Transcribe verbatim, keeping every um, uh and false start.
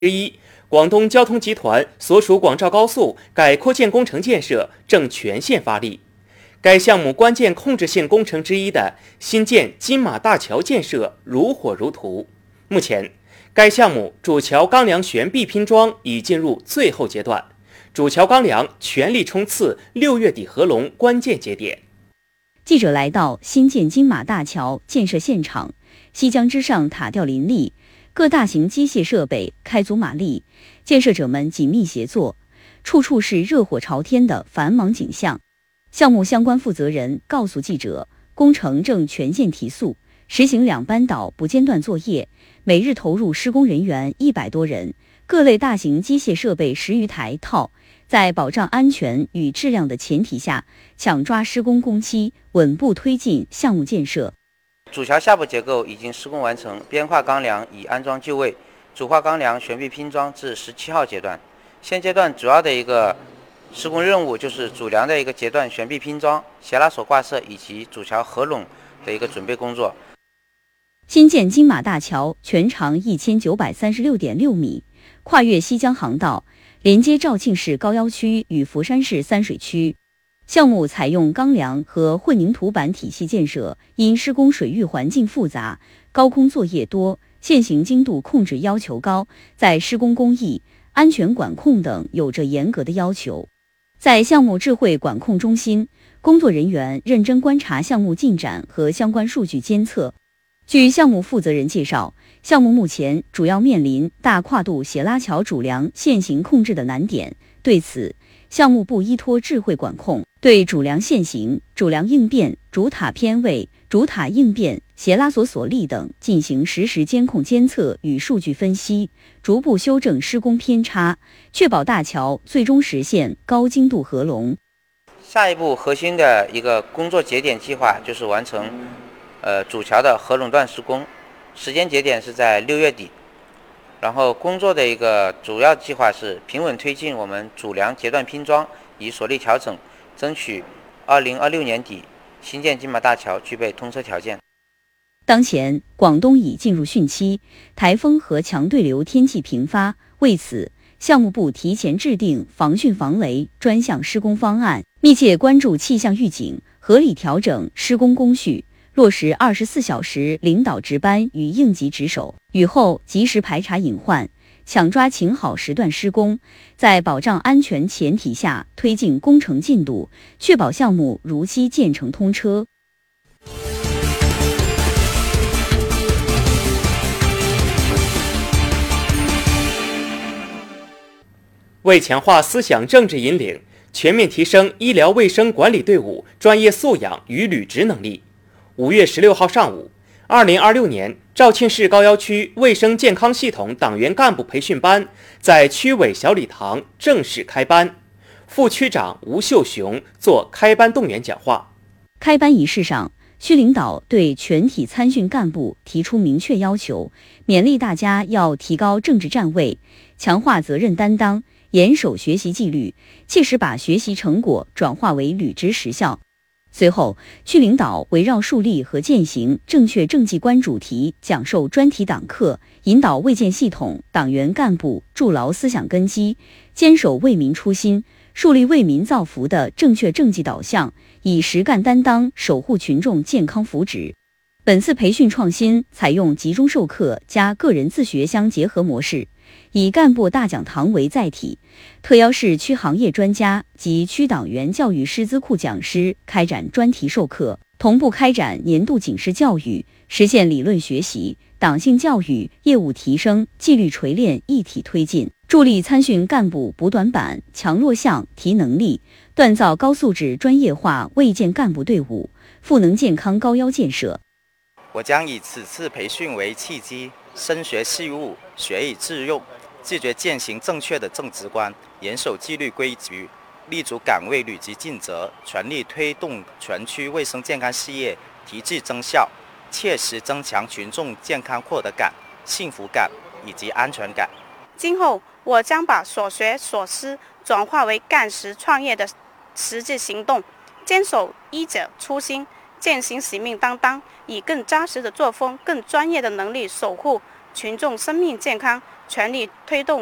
之一，广东交通集团所属广肇高速改扩建工程建设正全线发力。该项目关键控制性工程之一的新建金马大桥建设如火如荼。目前，该项目主桥钢梁悬臂拼装已进入最后阶段，主桥钢梁全力冲刺六月底合龙关键节点。 记者来到新建金马大桥建设现场，西江之上塔吊林立，各大型机械设备开足马力，建设者们紧密协作，处处是热火朝天的繁忙景象。项目相关负责人告诉记者，工程正全线提速，实行两班倒不间断作业，每日投入施工人员一百多人，各类大型机械设备十余台套，在保障安全与质量的前提下，抢抓施工工期，稳步推进项目建设。 主桥下部结构已经施工完成，边跨钢梁已安装就位，主跨钢梁悬臂拼装至十七号阶段。现阶段主要的一个施工任务就是主梁的一个阶段悬臂拼装、斜拉索挂设以及主桥合拢的一个准备工作。 新建金马大桥全长一千九百三十六点六米，跨越西江航道，连接肇庆市高腰区与佛山市三水区。项目采用钢梁和混凝土板体系建设，因施工水域环境复杂，高空作业多，现行精度控制要求高，在施工工艺、安全管控等有着严格的要求。在项目智慧管控中心，工作人员认真观察项目进展和相关数据监测。据项目负责人介绍，项目目前主要面临大跨度斜拉桥主梁限行控制的难点，对此，项目部依托智慧管控，对主梁限行、主梁应变、主塔偏位、主塔应变、斜拉索索力等进行实时监控监测与数据分析，逐步修正施工偏差，确保大桥最终实现高精度合龙。 下一步核心的一个工作节点计划就是完成呃主桥的合拢段施工，时间节点是在六月底。然后工作的一个主要计划是平稳推进我们主梁阶段拼装与索力调整，争取二零二六年底新建金马大桥具备通车条件。 当前广东已进入汛期，台风和强对流天气频发，为此项目部提前制定防汛防雷专项施工方案，密切关注气象预警，合理调整施工工序，落实二十四小时领导值班与应急值守，雨后及时排查隐患，抢抓晴好时段施工，在保障安全前提下推进工程进度，确保项目如期建成通车。 为强化思想政治引领，全面提升医疗卫生管理队伍专业素养与履职能力，五月十六号上午，二零二六年肇庆市高腰区卫生健康系统党员干部培训班在区委小礼堂正式开班。副区长吴秀雄作开班动员讲话。 开班仪式上，区领导对全体参训干部提出明确要求，勉励大家要提高政治站位，强化责任担当，严守学习纪律，切实把学习成果转化为履职实效。随后，区领导围绕树立和践行正确政绩观主题讲授专题党课，引导卫健系统党员干部筑牢思想根基，坚守为民初心，树立为民造福的正确政绩导向，以实干担当守护群众健康福祉。本次培训创新采用集中授课加个人自学相结合模式，以干部大讲堂为载体，特邀市区行业专家及区党员教育师资库讲师开展专题授课，同步开展年度警示教育，实现理论学习、党性教育、业务提升、纪律锤炼一体推进，助力参训干部补短板、强弱项、提能力，锻造高素质专业化卫健干部队伍，赋能健康高腰建设。 我将以此次培训为契机，深学细悟，学以致用，自觉践行正确的政治观，严守纪律规矩，立足岗位履职尽责，全力推动全区卫生健康事业提质增效，切实增强群众健康获得感、幸福感以及安全感。 今后我将把所学所思转化为干实创业的实际行动，坚守医者初心，践行使命担当，以更扎实的作风、更专业的能力守护群众生命健康， 全力推动